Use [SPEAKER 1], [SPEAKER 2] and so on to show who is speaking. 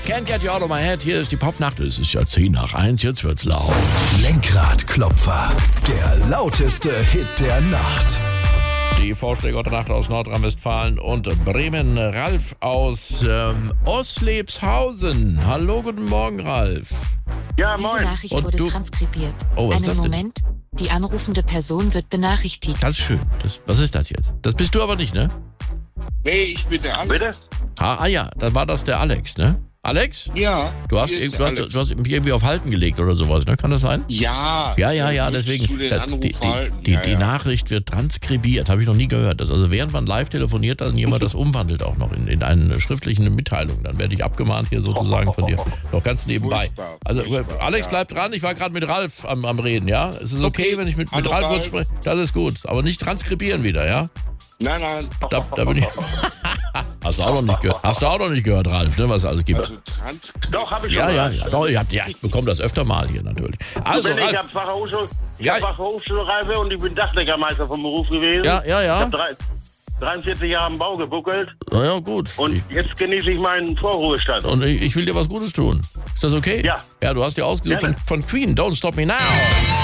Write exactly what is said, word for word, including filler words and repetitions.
[SPEAKER 1] Can't Get You Out of My Head. Hier ist die Popnacht. Es ist ja zehn nach eins. Jetzt wird's laut.
[SPEAKER 2] Lenkradklopfer. Der lauteste Hit der Nacht.
[SPEAKER 1] Die Vorschläge der Nacht aus Nordrhein-Westfalen und Bremen. Ralf aus ähm, Oslepshausen. Hallo, guten Morgen, Ralf.
[SPEAKER 3] Ja,
[SPEAKER 4] Diese
[SPEAKER 3] moin.
[SPEAKER 4] Nachricht
[SPEAKER 1] Und
[SPEAKER 4] wurde
[SPEAKER 1] du-
[SPEAKER 4] transkribiert.
[SPEAKER 1] Oh, was ist
[SPEAKER 4] Einen
[SPEAKER 1] das denn?
[SPEAKER 4] Moment, die anrufende Person wird benachrichtigt.
[SPEAKER 1] Das ist schön. Das, was ist das jetzt? Das bist du aber nicht, ne?
[SPEAKER 3] Nee, ich bin der Alex. Bitte?
[SPEAKER 1] Ah, ah ja, dann war das der Alex, ne? Alex?
[SPEAKER 3] Ja.
[SPEAKER 1] Du hast,
[SPEAKER 3] hier ist
[SPEAKER 1] du,
[SPEAKER 3] der
[SPEAKER 1] hast,
[SPEAKER 3] Alex.
[SPEAKER 1] du hast mich irgendwie auf Halten gelegt oder sowas, ne? Kann das sein?
[SPEAKER 3] Ja.
[SPEAKER 1] Ja, ja, ja,
[SPEAKER 3] Möchtest
[SPEAKER 1] deswegen.
[SPEAKER 3] Du den
[SPEAKER 1] da-
[SPEAKER 3] Anruf
[SPEAKER 1] die die,
[SPEAKER 3] halten?
[SPEAKER 1] die,
[SPEAKER 3] ja,
[SPEAKER 1] die
[SPEAKER 3] ja.
[SPEAKER 1] Nachricht wird transkribiert, habe ich noch nie gehört. Das, also während man live telefoniert, dann jemand das umwandelt auch noch in, in eine schriftliche Mitteilung. Dann werde ich abgemahnt hier sozusagen von dir. Noch ganz nebenbei.
[SPEAKER 3] Furchtbar,
[SPEAKER 1] Also
[SPEAKER 3] furchtbar,
[SPEAKER 1] Alex,
[SPEAKER 3] ja.
[SPEAKER 1] bleib dran. Ich war gerade mit Ralf am, am Reden, ja? Es ist okay,
[SPEAKER 3] Okay.
[SPEAKER 1] wenn ich mit, mit
[SPEAKER 3] Hallo,
[SPEAKER 1] Ralf kurz
[SPEAKER 3] Ralf.
[SPEAKER 1] spreche. Das ist gut. Aber nicht transkribieren wieder, ja?
[SPEAKER 3] Nein, nein.
[SPEAKER 1] Da, da bin ich. Hast du auch noch nicht gehört? Hast du auch noch nicht gehört, Ralf, ne, was es alles gibt?
[SPEAKER 3] Also trans. Doch, habe ich
[SPEAKER 1] Ja,
[SPEAKER 3] schon
[SPEAKER 1] ja,
[SPEAKER 3] mal.
[SPEAKER 1] ja, doch, ich, hab, ja, ich bekomme das öfter mal hier natürlich. Also,
[SPEAKER 5] ich
[SPEAKER 1] Ralf,
[SPEAKER 5] habe Fachhochschul ich
[SPEAKER 1] Ja.
[SPEAKER 5] hab Fachhochschulreife und ich bin Dachdeckermeister vom Beruf gewesen.
[SPEAKER 1] ja, ja,
[SPEAKER 5] Ich
[SPEAKER 1] ja,
[SPEAKER 5] habe drei, dreiundvierzig Jahre im Bau gebuckelt
[SPEAKER 1] na ja, gut.
[SPEAKER 5] und
[SPEAKER 1] Ich,
[SPEAKER 5] jetzt genieße ich meinen Vorruhestand.
[SPEAKER 1] und ich, ich will dir was Gutes tun. Ist das okay?
[SPEAKER 5] Ja.
[SPEAKER 1] Ja, du hast dir ausgesucht von,
[SPEAKER 5] Gerne.
[SPEAKER 1] von Queen, Don't Stop Me Now.